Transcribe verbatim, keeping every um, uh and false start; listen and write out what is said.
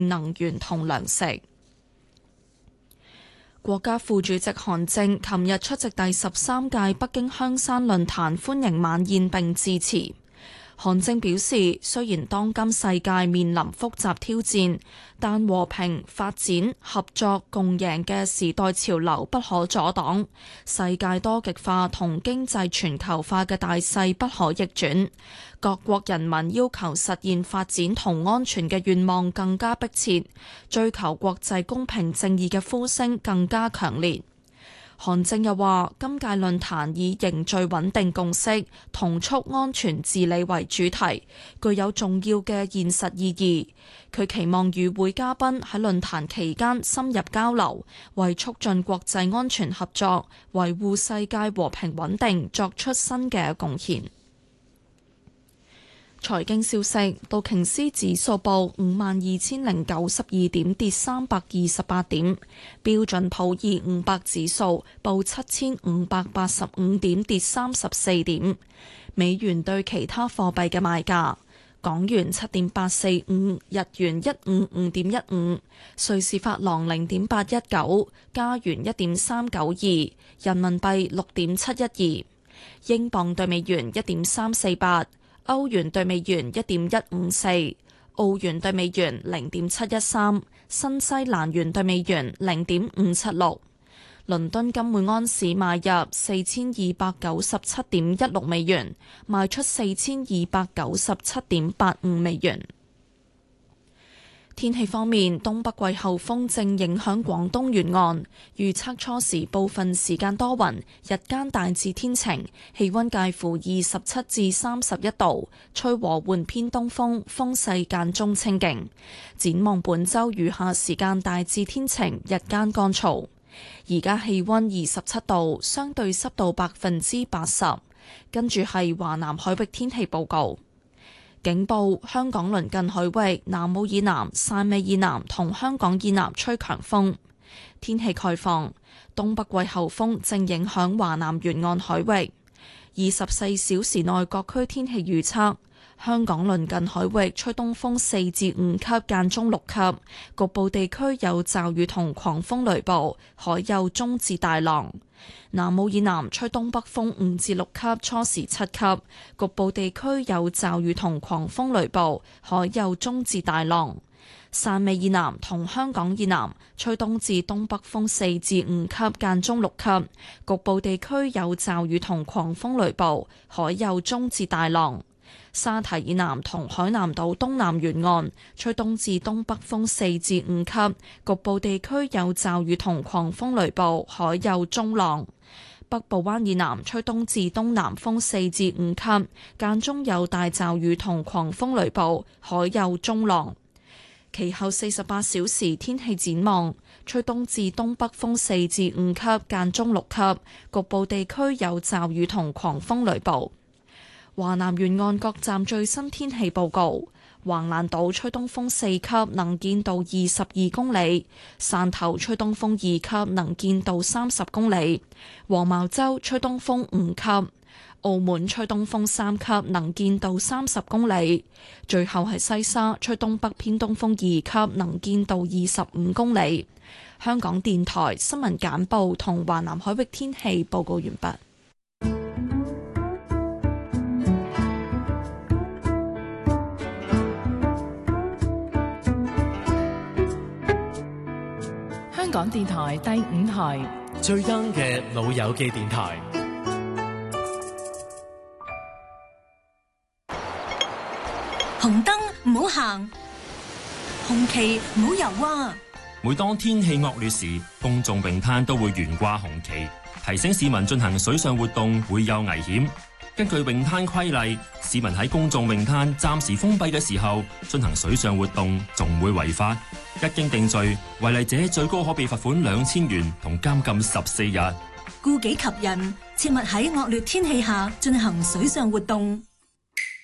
能源同糧食。國家副主席韓正琴日出席第十三屆北京香山論壇歡迎晚宴並致辭。韓正表示，雖然當今世界面臨複雜挑戰，但和平、發展、合作、共贏嘅時代潮流不可阻擋，世界多極化同經濟全球化嘅大勢不可逆轉，各國人民要求實現發展同安全嘅願望更加迫切，追求國際公平正義嘅呼聲更加強烈。韓正又話，今屆論壇以凝聚穩定共識、同促安全治理為主題，具有重要嘅現實意義。佢期望與會嘉賓喺論壇期間深入交流，為促進國際安全合作、維護世界和平穩定作出新嘅貢獻。財經消息，道瓊斯指數報五萬二千零九十二點，跌三百二十八點；標準普爾五百指數報七千五百八十五點，跌三十四點。美元對其他貨幣嘅賣價：港元七點八四五，日元一五五點一五，瑞士法郎零點八一九，加元一點三九二，人民幣六點七一二，英鎊對美元一點三四八。歐元對美元一點一五四，澳元對美元零點七一三，新西蘭元對美元零點五七六。倫敦金每安士買入四千二百九十七點一六美元，賣出四千二百九十七點八五美元。天氣方面，東北季候風正影響廣東沿岸，預測初時部分時間多雲，日間大致天晴，氣溫介乎二十七至三十一度，吹和緩偏東風，風勢間中清勁。展望本週餘下時間大致天晴，日間乾燥。而家氣溫二十七度，相對濕度百分之八十。跟住係華南海域天氣報告。警報：香港鄰近海域、南澳以南、汕尾以南同香港以南吹強風。天氣概況：東北季候風正影響華南沿岸海域。二十四小時內各區天氣預測：香港鄰近海域吹東風四至五級，間中六級，局部地區有驟雨同狂風雷暴，海有中至大浪。南澳以南吹東北風五至六級，初時七級，局部地區有驟雨同狂風雷暴，海有中至大浪。汕尾以南同香港以南吹東至東北風四至五級，間中六級，局部地區有驟雨同狂風雷暴，海有中至大浪。沙堤以南同海南島東南沿岸吹東至東北風四至五級，局部地區有驟雨同狂風雷暴，海有中浪。北部灣以南吹東至東南風四至五級，間中有大驟雨同狂風雷暴，海有中浪。其後四十八小時天氣展望：吹東至東北風四至五級，間中六級，局部地區有驟雨同狂風雷暴。華南沿岸各站最新天氣報告：橫瀾島吹東風四級，能見度二十二公里；汕頭吹東風二級，能見度三十公里；黃茅洲吹東風五級；澳門吹東風三級，能見度三十公里；最後係西沙吹東北偏東風二級，能見度二十五公里。香港電台新聞簡報同華南海域天氣報告完畢。 香港電台第五台最 young 嘅老友記電台。 紅燈唔好行，紅旗唔好游啊！ 每當天氣惡劣時，公眾泳灘都會懸掛紅旗，提醒市民進行水上活動會有危險。根據泳灘規例，市民喺公眾泳灘暫時封閉嘅時候進行水上活動，仲會違法。一經定罪，違例者最高可被罰款兩千元同監禁十四日。 顧己及人，切勿喺惡劣天氣下進行水上活動。